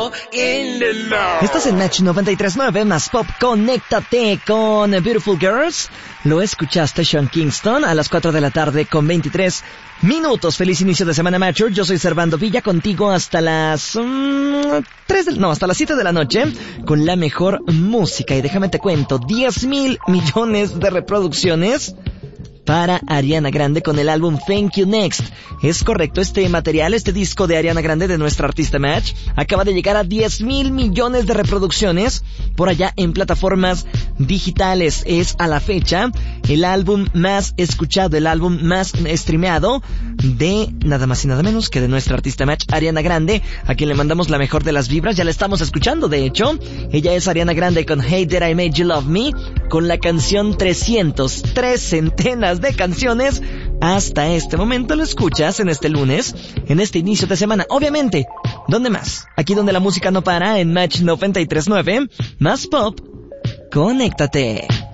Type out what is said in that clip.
Estás en Match 93.9 más Pop. Conéctate con Beautiful Girls. Lo escuchaste, Sean Kingston, a las 4 de la tarde con 23 minutos. Feliz inicio de semana, Matcher. Yo soy Servando Villa, contigo hasta las hasta las 7 de la noche con la mejor música. Y déjame te cuento, 10,000 millones de reproducciones para Ariana Grande con el álbum Thank You Next. Es correcto, este material, este disco de Ariana Grande, de nuestra artista Match, acaba de llegar a 10,000 millones de reproducciones por allá en plataformas digitales. Es a la fecha el álbum más escuchado, el álbum más streameado de nada más y nada menos que de nuestra artista Match, Ariana Grande, a quien le mandamos la mejor de las vibras. Ya la estamos escuchando, de hecho. Ella es Ariana Grande con Hey Did I Made You Love Me, con la canción 300, 3 centenas de canciones. Hasta este momento lo escuchas en este lunes, en este inicio de semana. Obviamente, ¿dónde más? Aquí donde la música no para, en Match 93.9, más Pop. Conéctate.